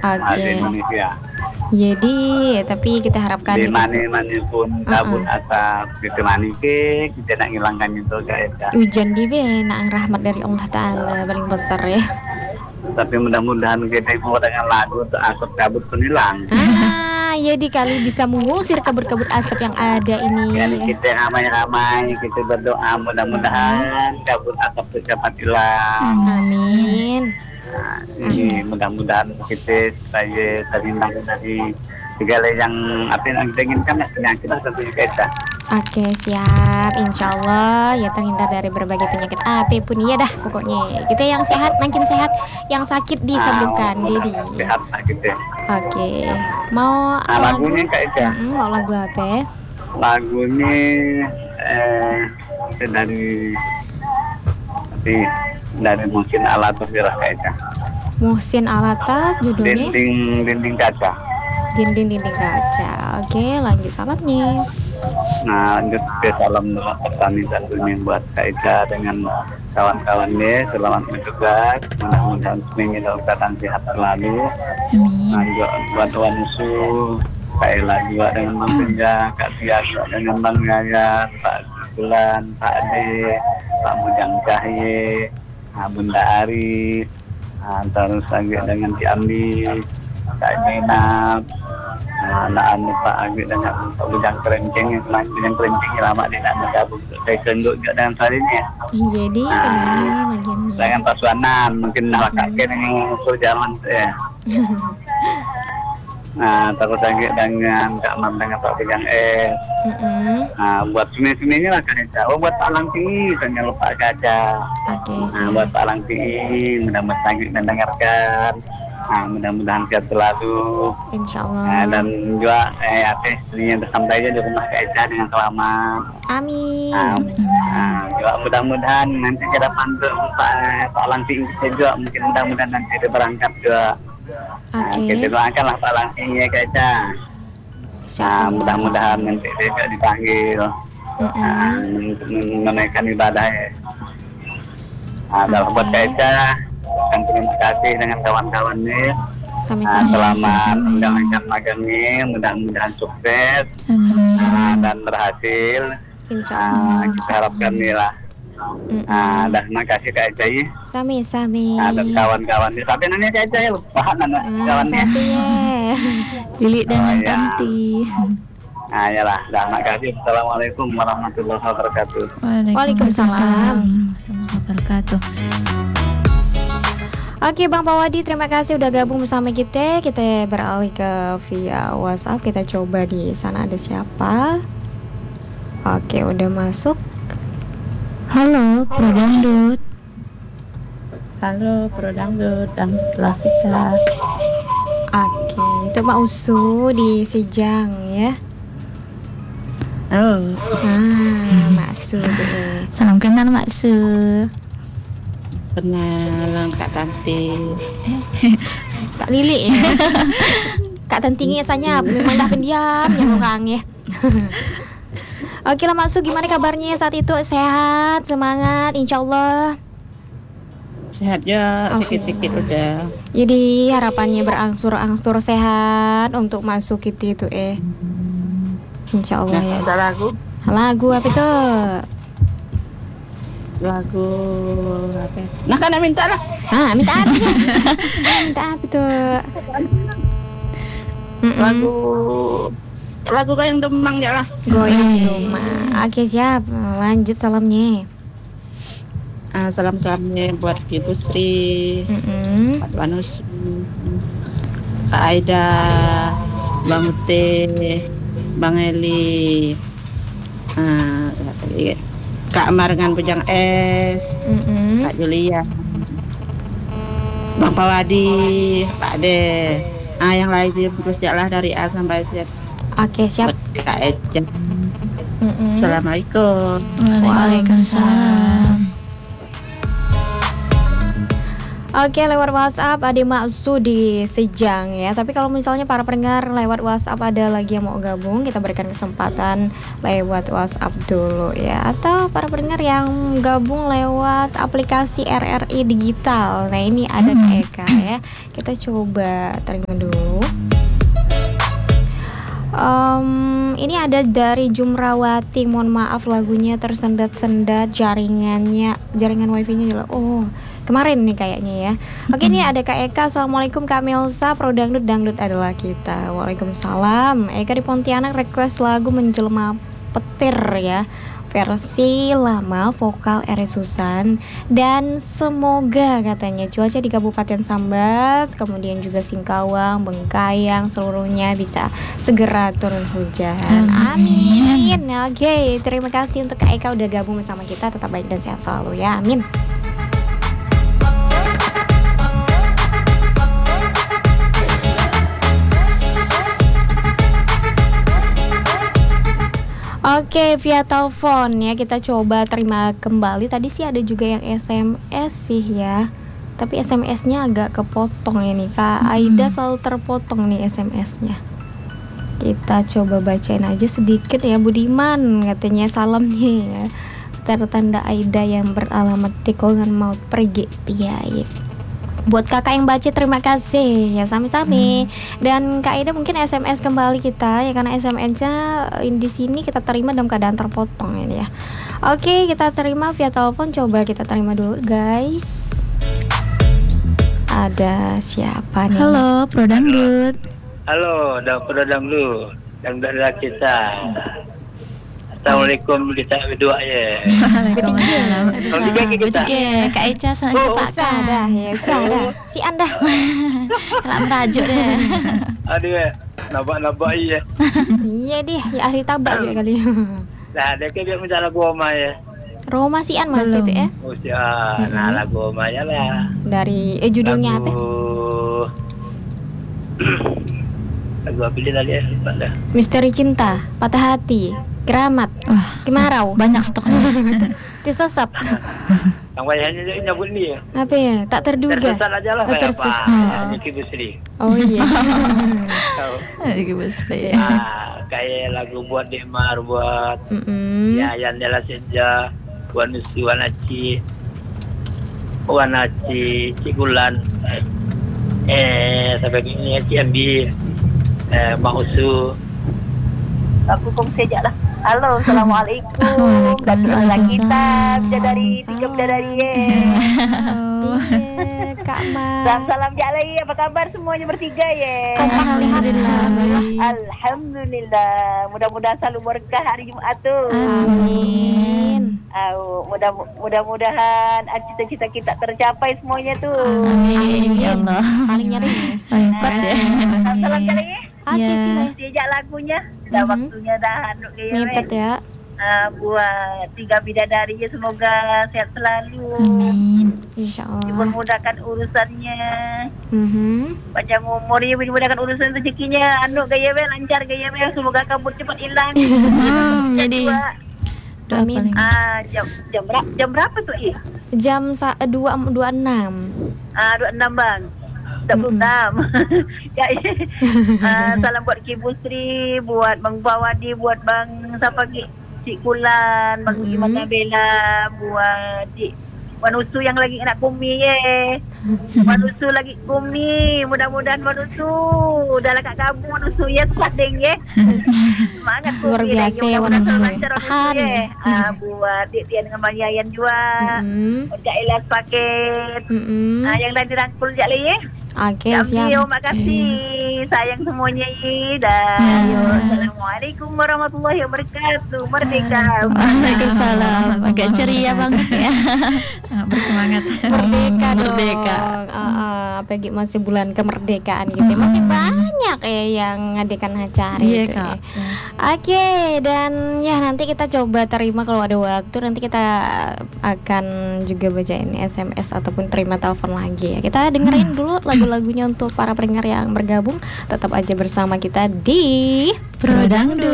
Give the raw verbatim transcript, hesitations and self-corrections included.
Oke. di Indonesia. Jadi tapi kita harapkan di itu mana-mana pun kabut Uh-uh. asap gitu manike kita nak ngilangkan itu guys. hujan di be nak rahmat dari Allah Ta'ala paling besar ya. Tapi mudah-mudahan kita mau dengan lagu untuk asap kabut pun hilang. Ah, jadi kali bisa mengusir kabut-kabut asap yang ada ini. Jadi kita ramai-ramai kita berdoa mudah-mudahan kabut asap itu cepat hilang. Amin. Nah, ini mudah-mudahan kita supaya terhindar dari segala yang apa yang kita inginkan penyakit tentunya kita. Oke siap, insya Allah ya terhindar dari berbagai penyakit apapun ya dah pokoknya kita yang sehat makin sehat, yang sakit disembuhkan. Ah, Jadi sehat lah kita. oke mau Nah, lagu lagunya Kak Ida. Mm, mau lagu apa? Lagu ini eh dari dari dari mungkin alat bergerak Kak Ida. Muhsin Alatas judulnya Dinding dinding kaca. Dinding Dinding Kaca. Oke lanjut salamnya. Nah, lanjut ke salam petani tentunya buat Kak Ida dengan kawan-kawannya. Selamat bertugas. Mudah-mudahan seminggu dalam keadaan sehat selalu. Nah, juga buat Tuan Musuh, Kak Ella juga dengan Bang Penja, Kak Tia juga dengan Bang Yaya, Pak Bulan, Pak Ade, Pak Bujang Cahye, nah, Bunda Ari, nah, terus lagi dengan Ci Amdi, Kak Jenab, nah, anak anu Pak Agi dengan Pak Bujang Kerenceng yang selain Bujang Kerenceng yang lama dia nak bergabung saya kenduk juga dengan salingnya. Iya di kenanya bagiannya. Dengan Pak Suanan mungkin nak kakek yang usul jalan saya. Nah, terus lagi dengan Kak Mam dengan Pak Bujang S. Mm-mm. Nah, buat sini-sininya lah kan ya. Oh, buat Pak Langti, jangan lupa kaca. Oke Nah, siap. buat Pak Langti, mudah-mudahan lagi mendengarkan. Nah, mudah-mudahan sehat selalu. Insya Nah, Allah. dan juga eh apa yang bersantai aja di rumah Kak Eca dengan selamat. Amin. Nah, nah, juga mudah-mudahan nanti ke depan tuh Pak Pak Langti juga mungkin mudah-mudahan nanti dia berangkat juga. Nah, Oke. kita doakanlah Pak Langtinya Kak Eca. Nah, mudah-mudahan nanti dia juga dipanggil. Nah, Mm-mm. untuk menunaikan ibadah ya. Nah, dalam buat Oke. Kak Eca, dan terima kasih dengan kawan-kawannya. Nah, Sama-sama. selamat menjalankan magangnya, mudah-mudahan sukses nah, dan berhasil. Insya Nah, Allah. kita harapkan nih lah. Nah, Mm-mm. dah makasih Kak Eca ya. Sami-sami. Nah, dan kawan-kawannya. Tapi nanya Kak Eca ya, lupa nanya Ah, kawannya. satu ya. Lili dan Oh, ya. Tanti. Nah, ya lah. Dah makasih. Assalamualaikum warahmatullahi wabarakatuh. Waalaikumsalam. Warahmatullahi wabarakatuh. Oke Bang Pawadi, terima kasih udah gabung bersama kita. Kita beralih ke via WhatsApp. Kita coba di sana ada siapa. Oke, udah masuk. Halo, Pro Dangdut. Halo, Pro Dangdut, dangdutlah kita. Oke, itu Mak Usu di Sijang ya. Oh, Ah, Mak Usu tuh. Salam kenal Mak Su. kenal Kak Tanti. Kak Lili ya. Kak Tantingnya sanya memang dah pendiam ya orang ya. Oke lah Mak Usu, gimana kabarnya saat itu? Sehat, semangat, insya Allah. Sehat ya, sikit-sikit udah. Jadi harapannya berangsur-angsur sehat untuk masuk itu itu eh. Insya Allah Nah, ya. ada lagu, Lagu apa itu? lagu apa? Nah, kan minta lah. Ah, minta apa? Minta apa tuh? Mm-mm. Lagu, lagu Goyang Demang ya lah. Goyang di rumah. Oke siap. Lanjut salamnya. Ah, salam-salamnya buat Ibu Sri, Mm-mm. Pak Wanus, Kak Aida, Bang Ute, Bang Eli, ah, Kak Marengan Bujang Es, Mm-mm. Kak Julia, Bang Pawadi, Pak Ade, ah yang lain dibungkus lah dari A sampai Z. Oke siap. Buat Kak Eja. Mm-mm. Assalamualaikum. Waalaikumsalam. Oke, lewat WhatsApp ada Maksud di Sejang ya. Tapi kalau misalnya para pendengar lewat WhatsApp ada lagi yang mau gabung, kita berikan kesempatan lewat WhatsApp dulu ya. Atau para pendengar yang gabung lewat aplikasi R R I Digital. Nah, ini ada Hmm. Kak Eka ya. Kita coba terima dulu. Um, ini ada dari Jumrawati. Mohon maaf lagunya tersendat-sendat, jaringannya, jaringan wifi-nya juga. Oh, kemarin nih kayaknya ya. Oke, ini ada Kak Eka. Assalamualaikum Kak Milsa, Pro Dangdut, Dangdut adalah kita. Waalaikumsalam. Eka di Pontianak request lagu Menjelma Petir ya, versi lama vokal Eri Susan. Dan semoga katanya cuaca di Kabupaten Sambas, kemudian juga Singkawang, Bengkayang, seluruhnya bisa segera turun hujan. Amin. Oke, terima kasih untuk Kak Eka udah gabung bersama kita. Tetap baik dan sehat selalu ya. Amin. Oke, via telepon ya kita coba terima kembali. Tadi sih ada juga yang S M S sih ya, tapi S M S-nya agak kepotong ini. Kak Aida selalu terpotong nih S M S-nya. Kita coba bacain aja sedikit ya. Budiman katanya salamnya ya, tertanda Aida yang beralamat tikungan maut pergi piye. Buat kakak yang baca terima kasih ya, sami-sami. Dan Kak Aida mungkin S M S kembali kita ya, karena S M S-nya di sini kita terima dalam keadaan terpotong ini ya. Oke, kita terima via telepon. Coba kita terima dulu guys. Ada siapa nih? Halo, Pro Dangdut. Halo, dah Pro Dangdut, Dangdut adalah kita. Assalamualaikum kita berdua ya. Waalaikumsalam. Kalau tiga kita. Oke, Kak Eca sama Oh, Pak Usah dah ya, usah dah. Si Anda. Lah merajuk deh. Aduh ya, nabak-nabak ya. Iya deh, ya ahli tabak juga kali. Nah, dia kan dia minta lagu Oma ya. Roma Sian mas Belum. itu ya. Oh, siap. Nah, lagu Oma ya lah. Dari eh judulnya apa? Lagu lagu apa dia tadi ya? Lupa dah. Misteri Cinta, Patah Hati, Keramat, Wah, Kemarau, banyak stoknya. Tersesat. Yang wayahnya dia nyebut ni ya. Apa ya? Tak terduga. Tersesat aja lah Oh, kayak apa. tersesat. Ini Kibu Sri. Oh iya. Tahu. Lagi besar. Ah, kayak lagu buat Dekmar, buat Mm-mm. ya yang Dela Senja, buat Nusi Wanaci, Wanaci, Cikulan, eh sampai ini Cik Ambi, eh Mak Usu. Aku kongsi aja lah. Halo, Assalamualaikum. Waalaikumsalam. Datanglah kita bidadari, tiga bidadari ye. Iya, Kak Ma. Salam salam jalai. Apa kabar semuanya bertiga ye? Alhamdulillah. baik. Alhamdulillah. Mudah-mudahan selalu berkah hari Jumat tu. Amin. Au, mudah mudah-mudahan cita-cita kita tercapai semuanya tu. Amin ya Allah. Paling nyeri. Paling kuat ya. Salam salam jalai. Oke Ya. sih, Bay. Diajak lagunya. Dah Mhm. waktunya dah anduk gaya. Mepet ya. Ah, buat tiga bidadari ya, semoga sehat selalu. Amin. Insya Allah. Dipermudahkan urusannya, Mhm. panjang umur ya, dimudahkan urusan rezekinya, anu gaya be lancar gaya be, semoga kabut cepat hilang. Hmm, jadi Dua, doa Amin. paling. ah jam jam berapa jam berapa tuh i? Jam sa- dua dua enam. Ah dua enam bang. Tak puluh enam. Ya, iya. Ah, salam buat Ki Busri, buat Bang Bawadi, buat Bang siapa Ki? Cik Kulan, Bang Mm-mm. Iman Nabila, buat Cik Manusu yang lagi nak kumi ye. Manusu lagi kumi. Mudah-mudahan Manusu dah lah kat kamu Manusu ya sadeng ye. Semangat kumi. Luar biasa ya, Mudah-mudahan Manusu. lancar Manusu Tahan ye. ya. Ah, buat Dik Tian dengan Bang Yayan juga. Mhm. Buat Kak Ilas paket. Mhm. Ah, yang lain dirangkul sekejap lagi ye. Oke, Kami, siap. terima kasih. Sayang semuanya ye. Dan Ya. Assalamualaikum warahmatullahi wabarakatuh. Merdeka. Waalaikumsalam. Agak ceria banget ya. Sangat bersemangat. Merdeka dong. Merdeka. Ah, ah, apalagi masih bulan kemerdekaan gitu ya. Masih banyak ya yang ngadakan acara Iya, itu Kak. ya. Oke, dan ya nanti kita coba terima kalau ada waktu, nanti kita akan juga bacain S M S ataupun terima telepon lagi ya. Kita dengerin dulu lagu-lagunya untuk para pendengar yang bergabung. Tetap aja bersama kita di Pro Dangdut.